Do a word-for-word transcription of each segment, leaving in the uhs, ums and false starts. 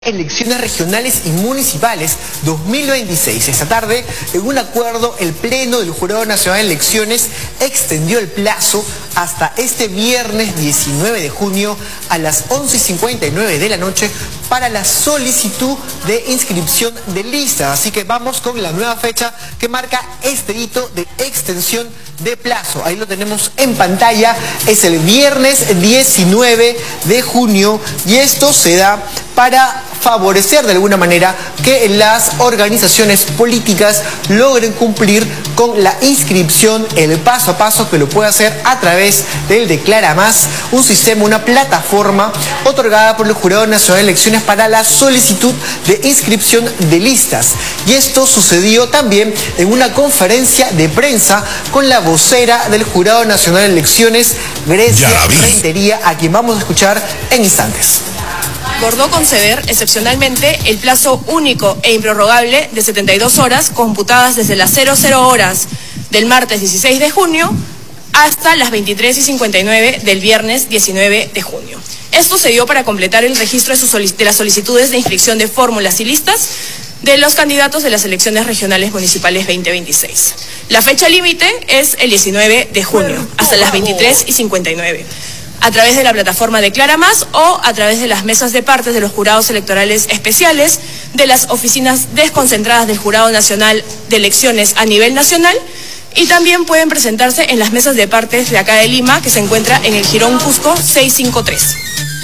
Elecciones regionales y municipales dos mil veintiséis. Esta tarde, en un acuerdo, el Pleno del Jurado Nacional de Elecciones extendió el plazo hasta este viernes diecinueve de junio a las once y cincuenta y nueve de la noche para la solicitud de inscripción de listas. Así que vamos con la nueva fecha que marca este hito de extensión de plazo. Ahí lo tenemos en pantalla. Es el viernes diecinueve de junio y esto se da para favorecer de alguna manera que las organizaciones políticas logren cumplir con la inscripción, el paso a paso que lo puede hacer a través del Declara Más, un sistema, una plataforma otorgada por el Jurado Nacional de Elecciones para la solicitud de inscripción de listas. Y esto sucedió también en una conferencia de prensa con la vocera del Jurado Nacional de Elecciones, Grecia Rentería, a quien vamos a escuchar en instantes. Acordó conceder excepcionalmente el plazo único e improrrogable de setenta y dos horas computadas desde las cero cero horas del martes dieciséis de junio hasta las veintitrés y cincuenta y nueve del viernes diecinueve de junio. Esto se dio para completar el registro de, sus solic- de las solicitudes de inscripción de fórmulas y listas de los candidatos de las elecciones regionales municipales veinte veintiséis. La fecha límite es el diecinueve de junio hasta las veintitrés y cincuenta y nueve. A través de la plataforma Declara Más o a través de las mesas de partes de los jurados electorales especiales, de las oficinas desconcentradas del Jurado Nacional de Elecciones a nivel nacional, y también pueden presentarse en las mesas de partes de acá de Lima, que se encuentra en el Jirón Cusco seiscientos cincuenta y tres.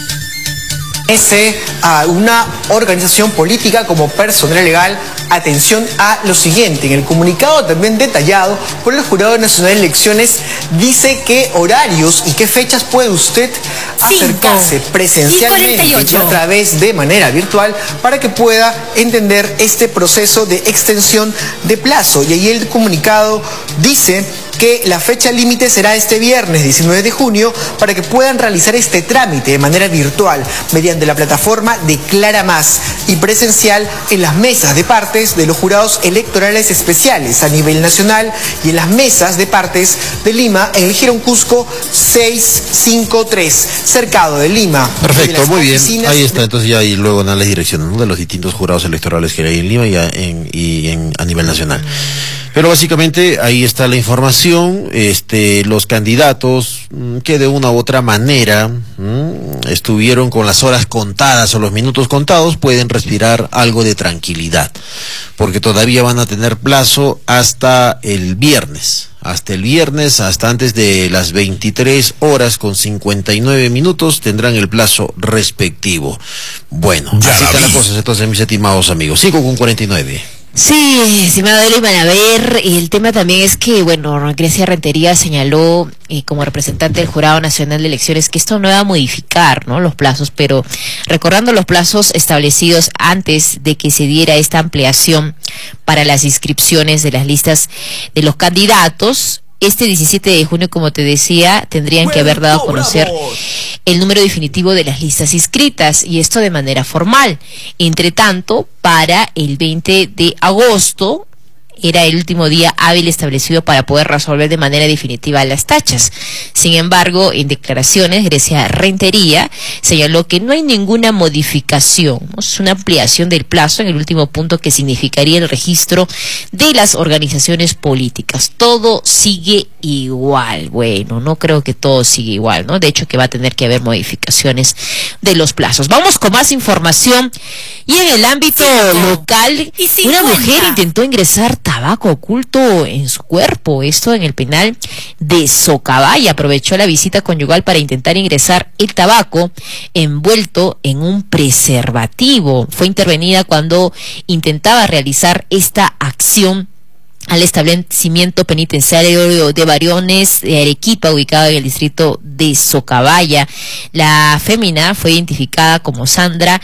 A una organización política como personal legal, atención a lo siguiente. En el comunicado también detallado por el Jurado Nacional de Elecciones dice qué horarios y qué fechas puede usted acercarse presencialmente y a través de manera virtual para que pueda entender este proceso de extensión de plazo. Y ahí el comunicado dice que la fecha límite será este viernes diecinueve de junio para que puedan realizar este trámite de manera virtual mediante la plataforma Declara Más y presencial en las mesas de partes de los jurados electorales especiales a nivel nacional y en las mesas de partes de Lima en el Jirón Cusco seiscientos cincuenta y tres, cercado de Lima. Perfecto, muy bien. Ahí está, entonces ya hay luego en las direcciones, ¿no?, de los distintos jurados electorales que hay en Lima y, en, y en, a nivel nacional. Pero básicamente ahí está la información. Este, los candidatos que de una u otra manera mmm, estuvieron con las horas contadas o los minutos contados pueden respirar algo de tranquilidad, porque todavía van a tener plazo hasta el viernes. Hasta el viernes, hasta antes de las veintitrés horas con cincuenta y nueve minutos, tendrán el plazo respectivo. Bueno, ya así están las cosas entonces, mis estimados amigos. cinco con cuarenta y nueve. Sí, estimado Eliman, a ver, y el tema también es que, bueno, Grecia Rentería señaló eh, como representante del Jurado Nacional de Elecciones que esto no va a modificar, ¿no?, los plazos, pero recordando los plazos establecidos antes de que se diera esta ampliación para las inscripciones de las listas de los candidatos, este diecisiete de junio, como te decía, tendrían que haber dado a conocer el número definitivo de las listas inscritas, y esto de manera formal. Entre tanto, para el veinte de agosto era el último día hábil establecido para poder resolver de manera definitiva las tachas. Sin embargo, en declaraciones, Grecia Rentería señaló que no hay ninguna modificación, ¿no? Es una ampliación del plazo en el último punto que significaría el registro de las organizaciones políticas. Todo sigue igual. Bueno, no creo que todo siga igual, ¿no? De hecho, que va a tener que haber modificaciones de los plazos. Vamos con más información. Y en el ámbito local, una mujer intentó ingresar tabaco oculto en su cuerpo, esto en el penal de Socabaya. Aprovechó la visita conyugal para intentar ingresar el tabaco envuelto en un preservativo. Fue intervenida cuando intentaba realizar esta acción al establecimiento penitenciario de Variones de Arequipa, ubicado en el distrito de Socabaya. La fémina fue identificada como Sandra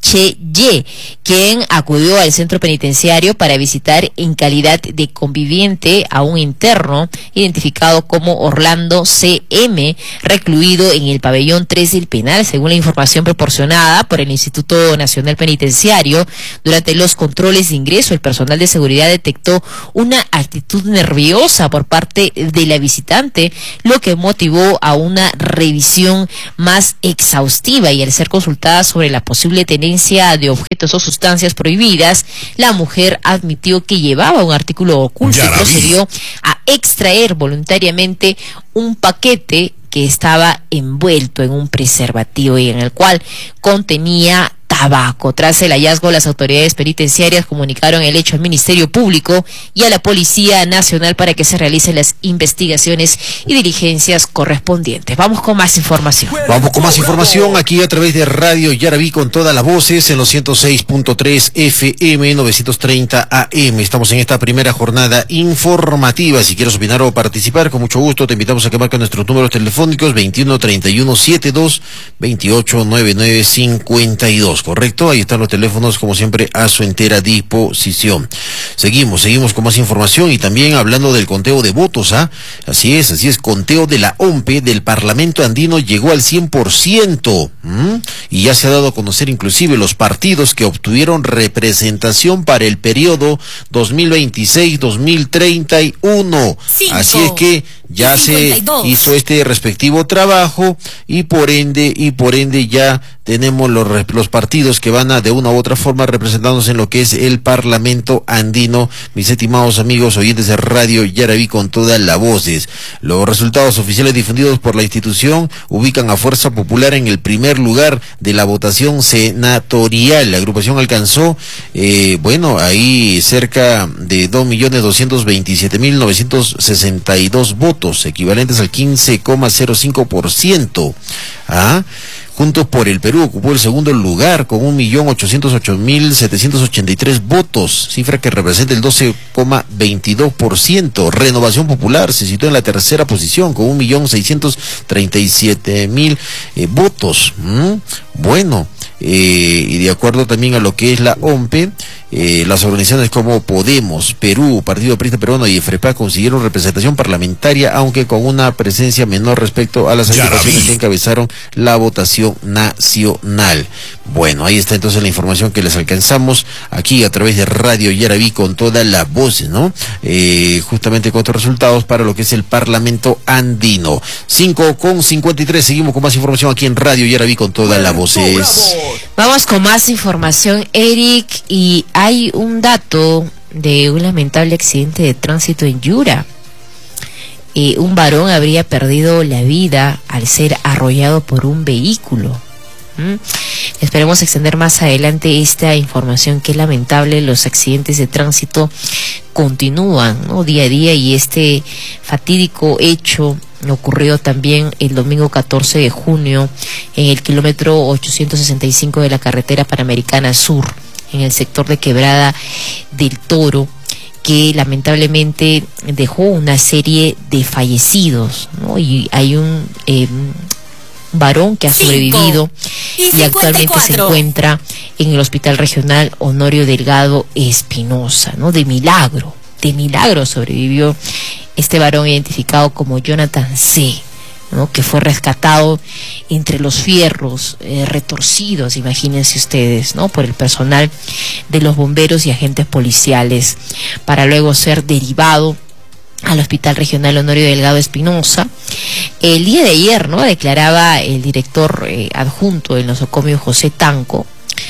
Cheye, quien acudió al centro penitenciario para visitar en calidad de conviviente a un interno identificado como Orlando C M, recluido en el pabellón tres del penal. Según la información proporcionada por el Instituto Nacional Penitenciario, durante los controles de ingreso, el personal de seguridad detectó una actitud nerviosa por parte de la visitante, lo que motivó a una revisión más exhaustiva, y al ser consultada sobre la posible tenencia tenencia de objetos o sustancias prohibidas, la mujer admitió que llevaba un artículo oculto y procedió a extraer voluntariamente un paquete que estaba envuelto en un preservativo y en el cual contenía tabaco. Tras el hallazgo, las autoridades penitenciarias comunicaron el hecho al Ministerio Público y a la Policía Nacional para que se realicen las investigaciones y diligencias correspondientes. Vamos con más información. Vamos con más información aquí a través de Radio Yaraví con todas las voces en los ciento seis punto tres F M, novecientos treinta A M. Estamos en esta primera jornada informativa. Si quieres opinar o participar, con mucho gusto te invitamos a que marques nuestros números telefónicos veintiuno treinta y uno setenta y dos veintiocho noventa y nueve cincuenta y dos. Correcto, ahí están los teléfonos como siempre a su entera disposición. Seguimos, seguimos con más información y también hablando del conteo de votos, ¿ah? Así es, así es, conteo de la O M P E del Parlamento Andino llegó al cien por ciento, ¿m? Y ya se ha dado a conocer inclusive los partidos que obtuvieron representación para el periodo dos mil veintiséis dos mil treinta y uno. Cinco, así es que ya cincuenta y dos. Se hizo este respectivo trabajo y por ende, y por ende ya tenemos los, los partidos que van a de una u otra forma representándose en lo que es el Parlamento Andino, mis estimados amigos oyentes de Radio Yaraví con todas las voces. Los resultados oficiales difundidos por la institución ubican a Fuerza Popular en el primer lugar de la votación senatorial. La agrupación alcanzó, eh, bueno, ahí cerca de dos millones doscientos veintisiete mil novecientos sesenta y dos votos, equivalentes al quince coma cero cinco por ciento. ¿Ah? Juntos por el Perú ocupó el segundo lugar con un millón ochocientos ocho mil setecientos ochenta y tres votos, cifra que representa el doce coma veintidós por ciento. Renovación Popular se situó en la tercera posición con un millón seiscientos treinta y siete mil eh, votos. ¿Mm? Bueno, eh, y de acuerdo también a lo que es la O M P E, eh, las organizaciones como Podemos, Perú, Partido Aprista Peruano y EFREPA consiguieron representación parlamentaria, aunque con una presencia menor respecto a las agrupaciones que encabezaron la votación nacional. Bueno, ahí está entonces la información que les alcanzamos aquí a través de Radio Yaraví con todas las voces, ¿no? Eh, justamente con estos resultados para lo que es el Parlamento Andino. cinco con cincuenta y tres, seguimos con más información aquí en Radio Yaraví con todas las voces. Vamos con más información, Eric, y hay un dato de un lamentable accidente de tránsito en Yura. Eh, un varón habría perdido la vida al ser arrollado por un vehículo. ¿Mm? Esperemos extender más adelante esta información, que es lamentable. Los accidentes de tránsito continúan, ¿no? Día a día, y este fatídico hecho ocurrió también el domingo catorce de junio en el kilómetro ochocientos sesenta y cinco de la carretera Panamericana Sur, en el sector de Quebrada del Toro, que lamentablemente dejó una serie de fallecidos, ¿no? Y hay un eh, varón que ha sobrevivido y actualmente se encuentra en el Hospital Regional Honorio Delgado Espinosa, ¿no? De milagro, de milagro sobrevivió este varón identificado como Jonathan C., ¿no? Que fue rescatado entre los fierros eh, retorcidos, imagínense ustedes, ¿no? Por el personal de los bomberos y agentes policiales, para luego ser derivado al Hospital Regional Honorio Delgado Espinosa. El día de ayer, ¿no? Declaraba el director eh, adjunto del nosocomio, José Tanco,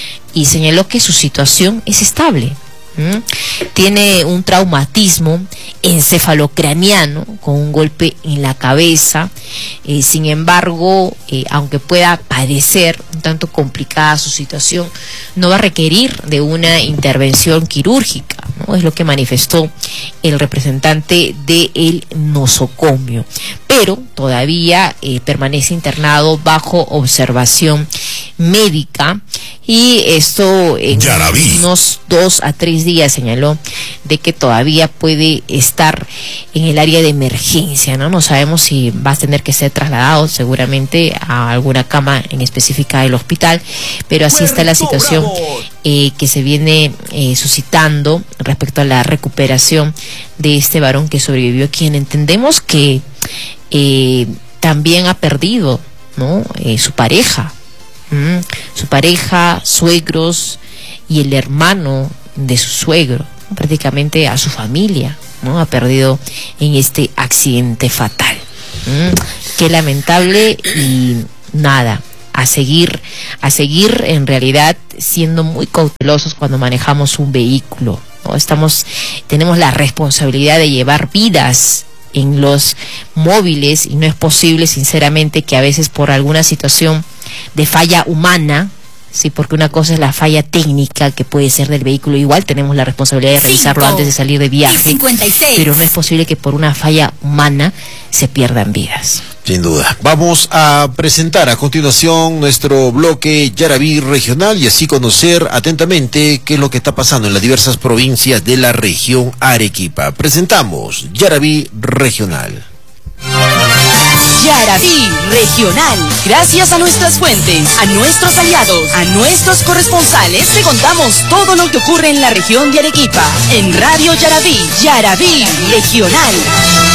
y señaló que su situación es estable. ¿Mm? Tiene un traumatismo encefalocraniano con un golpe en la cabeza. Eh, sin embargo, eh, aunque pueda parecer un tanto complicada su situación, no va a requerir de una intervención quirúrgica, ¿no? Es lo que manifestó el representante del nosocomio, pero todavía eh, permanece internado bajo observación médica, y esto en unos dos a tres días señaló de que todavía puede estar en el área de emergencia, ¿no? No sabemos si va a tener que ser trasladado seguramente a alguna cama en específica del hospital, pero así está la situación eh, que se viene eh, suscitando respecto a la recuperación de este varón que sobrevivió, quien entendemos que eh, también ha perdido, ¿no? Eh, su pareja. Mm, su pareja, suegros y el hermano de su suegro, ¿no? Prácticamente a su familia, ¿no? Ha perdido en este accidente fatal. Mm, qué lamentable, y nada, a seguir, a seguir en realidad siendo muy cautelosos cuando manejamos un vehículo, ¿no? Estamos, tenemos la responsabilidad de llevar vidas en los móviles y no es posible, sinceramente, que a veces por alguna situación de falla humana, sí, porque una cosa es la falla técnica que puede ser del vehículo, igual tenemos la responsabilidad de revisarlo antes de salir de viaje, pero no es posible que por una falla humana se pierdan vidas. Sin duda. Vamos a presentar a continuación nuestro bloque Yaraví Regional y así conocer atentamente qué es lo que está pasando en las diversas provincias de la región Arequipa. Presentamos Yaraví Regional. Yaraví Regional. Gracias a nuestras fuentes, a nuestros aliados, a nuestros corresponsales, te contamos todo lo que ocurre en la región de Arequipa. En Radio Yaraví, Yaraví Regional.